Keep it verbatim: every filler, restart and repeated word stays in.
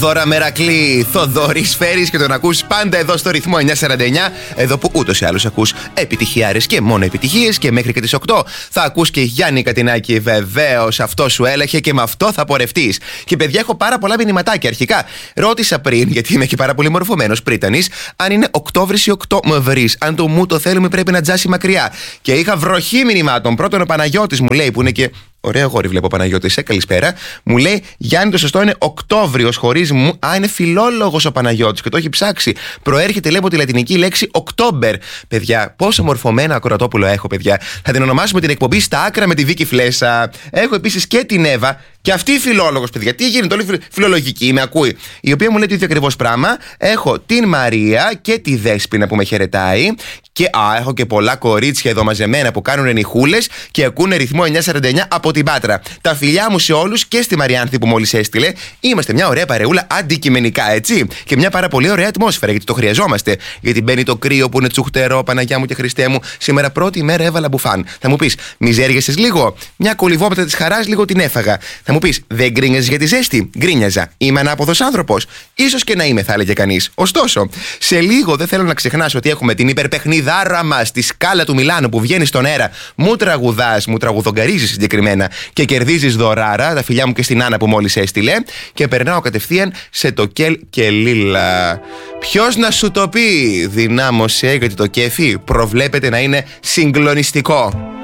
Δώρα Μερακλή, Θοδωρής Φέρης και τον ακούς πάντα εδώ στο ρυθμό εννιακόσια σαράντα εννιά. Εδώ που ούτως ή άλλως ακούς επιτυχιάρες και μόνο επιτυχίες, και μέχρι και τις οκτώ θα ακούς και Γιάννη Κατινάκη. Βεβαίως, αυτό σου έλαχε και με αυτό θα πορευτείς. Και παιδιά, έχω πάρα πολλά μηνυματάκια. Αρχικά ρώτησα πριν, γιατί είμαι και πάρα πολύ μορφωμένος πρίτανης, αν είναι Οκτώβρης ή Οκτώβρης. Αν το μου το θέλουμε πρέπει να τζάσει μακριά. Και είχα βροχή μηνυμάτων. Πρώτον, ο Παναγιώτης μου λέει, που είναι και. Ωραίο αγόρι, βλέπω, Παναγιώτη, σε καλησπέρα. Μου λέει, Γιάννη, το σωστό είναι Οκτώβριος χωρίς μου. Α, είναι φιλόλογος ο Παναγιώτης και το έχει ψάξει. Προέρχεται, λέει, από τη λατινική λέξη Οκτώμπερ. Παιδιά, πόσο μορφωμένα ακροατόπουλο έχω, παιδιά. Θα την ονομάσουμε την εκπομπή Στα Άκρα με τη Βίκη Φλέσσα. Έχω επίσης και την Εύα. Και αυτή η φιλόλογος, παιδιά. Τι γίνεται, όλη φιλολογική, με ακούει. Η οποία μου λέει το ίδιο ακριβώς πράγμα. Έχω την Μαρία και τη Δέσποινα που με χαιρετάει. Και α, έχω και πολλά κορίτσια εδώ μαζεμένα που κάνουν νυχούλες και ακούνε ρυθμό εννιακόσια σαράντα εννιά από την Πάτρα. Τα φιλιά μου σε όλους και στη Μαριάνθη που μόλις έστειλε. Είμαστε μια ωραία παρεούλα αντικειμενικά, έτσι. Και μια πάρα πολύ ωραία ατμόσφαιρα, γιατί το χρειαζόμαστε. Γιατί μπαίνει το κρύο που είναι τσουχτερό, Παναγιά μου και Χριστέ μου. Σήμερα πρώτη μέρα έβαλα μπουφάν. Θα μου πεις, μιζέριασες λίγο. Μια κολυβόπτα της χαράς λίγο την έφαγα. Θα μου πεις, δεν γκρίνιαζες για τη ζέστη. Γκρίνιαζα. Είμαι ανάποδος άνθρωπος. Ίσως και να είμαι, θα έλεγε κανείς. Ωστόσο, σε λίγο δεν θέλω να ξεχνάς ότι έχουμε την υπερπαιχνιδάρα μας, τη Σκάλα του Μιλάνου που βγαίνει στον αέρα. Μου τραγουδάς, μου τραγουδογκαρίζεις συγκεκριμένα και κερδίζεις δωράρα. Τα φιλιά μου και στην Άννα που μόλις έστειλε. Και περνάω κατευθείαν σε το Κέλ και Λίλα. Ποιος να σου το πει, δυνάμωσε, γιατί το κέφι προβλέπεται να είναι συγκλονιστικό.